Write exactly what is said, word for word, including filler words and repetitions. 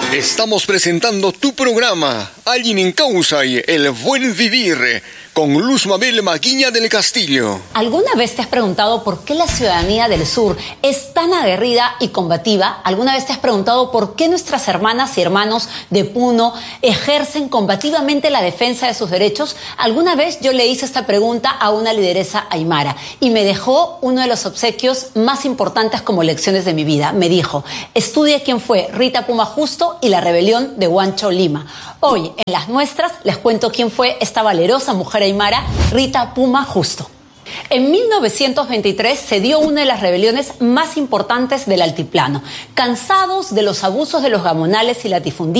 Estamos presentando tu programa, Alguien en Causa y El Buen Vivir, con Luz Mabel Maguiña del Castillo. ¿Alguna vez te has preguntado por qué la ciudadanía del sur es tan aguerrida y combativa? ¿Alguna vez te has preguntado por qué nuestras hermanas y hermanos de Puno ejercen combativamente la defensa de sus derechos? Alguna vez yo le hice esta pregunta a una lideresa aymara y me dejó uno de los obsequios más importantes como lecciones de mi vida. Me dijo: estudie quién fue Rita Puma Justo y la rebelión de Huancho Lima. Hoy, en las nuestras, les cuento quién fue esta valerosa mujer aymara, Rita Puma Justo. En mil novecientos veintitrés se dio una de las rebeliones más importantes del altiplano. Cansados de los abusos de los gamonales y latifundiarios,